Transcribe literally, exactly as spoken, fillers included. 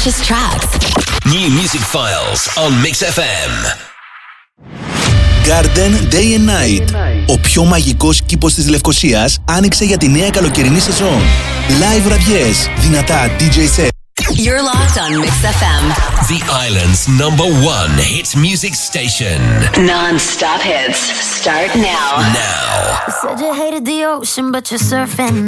freshest tracks. New music files on Mix εφ εμ. Garden Day and Night. Ο πιο μαγικός κήπος της Λευκωσίας άνοιξε για τη νέα καλοκαιρινή σεζόν. Live βραδιές, δυνατά ντι τζέι set. You're locked on Mix εφ εμ. The island's number one hit music station. Non-stop hits start now. Now. You said you hated the ocean, but you're surfing